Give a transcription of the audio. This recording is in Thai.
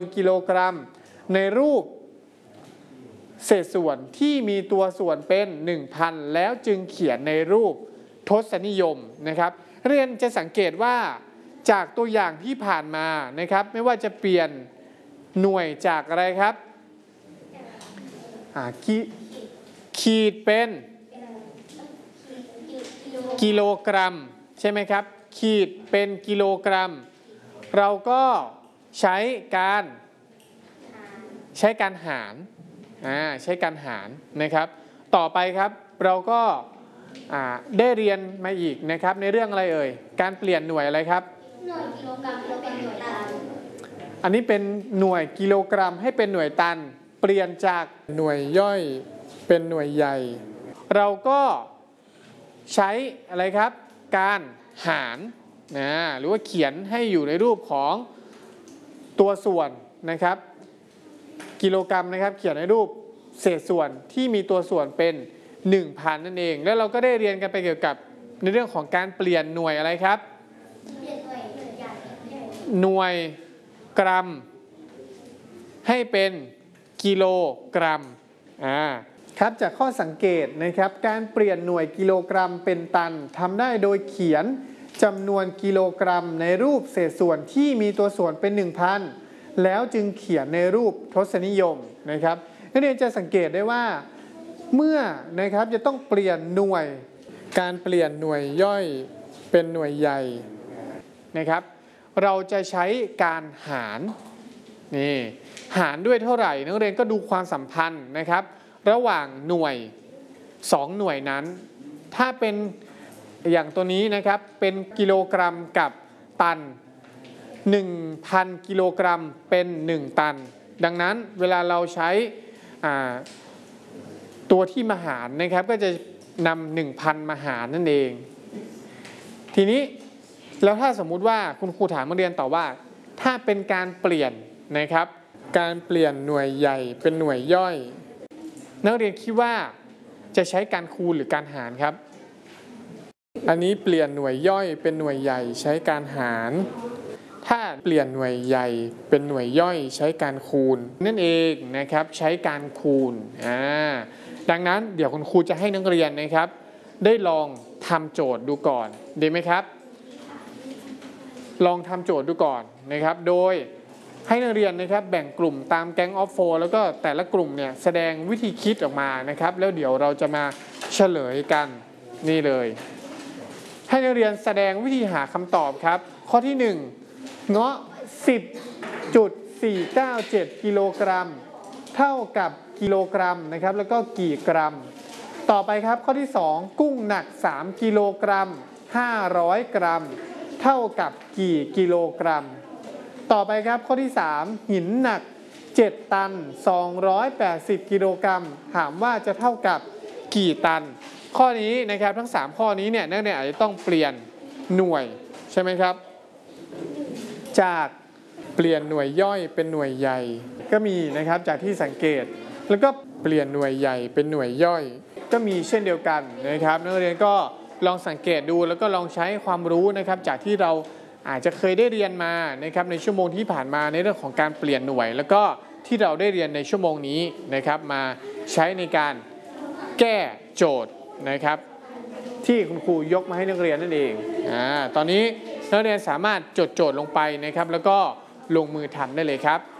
กิโลกรัมในรูปเศษส่วนที่มีตัวส่วนเป็น 1,000 แล้วจึงเขียนในรูปทศนิยมนะครับเรียนจะสังเกตว่าจากตัวอย่างที่ผ่านมานะครับไม่ว่าจะเปลี่ยนหน่วยจากอะไรครับขีดเป็นกิโลกรัมใช่ไหมครับขีดเป็นกิโลกรัมเราก็ใช้การหารใช้การหารนะครับต่อไปครับเราก็ได้เรียนมาอีกนะครับในเรื่องอะไรเอ่ยการเปลี่ยนหน่วยอะไรครับหน่วยกิโลกรัมเป็นหน่วยตันอันนี้เป็นหน่วยกิโลกรัมให้เป็นหน่วยตันเปลี่ยนจากหน่วยย่อยเป็นหน่วยใหญ่เราก็ใช้อะไรครับการหารหรือว่าเขียนให้อยู่ในรูปของตัวส่วนนะครับกิโลกรัมนะครับเขียนในรูปเศษส่วนที่มีตัวส่วนเป็น 1,000 นั่นเองแล้วเราก็ได้เรียนกันไปเกี่ยวกับในเรื่องของการเปลี่ยนหน่วยอะไรครับหน่วยกรัมให้เป็นกิโลกรัมครับจากข้อสังเกตนะครับการเปลี่ยนหน่วยกิโลกรัมเป็นตันทำได้โดยเขียนจำนวนกิโลกรัมในรูปเศษส่วนที่มีตัวส่วนเป็น 1,000 แล้วจึงเขียนในรูปทศนิยมนะครับนักเรียนจะสังเกตได้ว่าเมื่อนะครับจะต้องเปลี่ยนหน่วยการเปลี่ยนหน่วยย่อยเป็นหน่วยใหญ่นะครับเราจะใช้การหารหารด้วยเท่าไหร่นักเรียนก็ดูความสัมพันธ์นะครับระหว่างหน่วย2หน่วยนั้นถ้าเป็นอย่างตัวนี้นะครับเป็นกิโลกรัมกับตัน 1,000 กิโลกรัมเป็น1ตันดังนั้นเวลาเราใช้ตัวที่มาหารนะครับก็จะนำ 1,000 มาหารนั่นเองทีนี้แล้วถ้าสมมุติว่าคุณครูถามนักเรียนต่อว่าถ้าเป็นการเปลี่ยนนะครับการเปลี่ยนหน่วยใหญ่เป็นหน่วยย่อยนักเรียนคิดว่าจะใช้การคูณหรือการหารครับอันนี้เปลี่ยนหน่วยย่อยเป็นหน่วยใหญ่ใช้การหารถ้าเปลี่ยนหน่วยใหญ่เป็นหน่วยย่อยใช้การคูณนั่นเองนะครับใช้การคูณดังนั้นเดี๋ยวคุณครูจะให้นักเรียนนะครับได้ลองทำโจทย์ดูก่อนดีไหมครับลองทำโจทย์ดูก่อนนะครับโดยให้นักเรียนนะครับแบ่งกลุ่มตามแก๊งออฟโฟแล้วก็แต่ละกลุ่มเนี่ยแสดงวิธีคิดออกมานะครับแล้วเดี๋ยวเราจะมาเฉลยกันนี่เลยให้นักเรียนแสดงวิธีหาคำตอบครับข้อที่1เงาะ 10.497 กิโลกรัมเท่ากับกิโลกรัมนะครับแล้วก็กี่กรัมต่อไปครับข้อที่2กุ้งหนัก3กิโลกรัม500 กรัมเท่ากับกี่กิโลกรัมต่อไปครับข้อที่3หินหนัก7ตัน280กิโลกรัมถามว่าจะเท่ากับกี่ตันข้อนี้นะครับทั้ง3ข้อนี้เนี่ยนักเรียนอาจจะต้องเปลี่ยนหน่วยใช่ไหมครับจากเปลี่ยนหน่วยย่อยเป็นหน่วยใหญ่ก็มีนะครับจากที่สังเกตแล้วก็เปลี่ยนหน่วยใหญ่เป็นหน่วยย่อยก็มีเช่นเดียวกันนะครับนักเรียนก็ลองสังเกตดูแล้วก็ลองใช้ความรู้นะครับจากที่เราอาจจะเคยได้เรียนมานะครับในชั่วโมงที่ผ่านมาในเรื่องของการเปลี่ยนหน่วยแล้วก็ที่เราได้เรียนในชั่วโมงนี้นะครับมาใช้ในการแก้โจทย์นะครับที่คุณครูยกมาให้นักเรียนนั่นเองตอนนี้นักเรียนสามารถจดโจทย์ลงไปนะครับแล้วก็ลงมือทำได้เลยครับ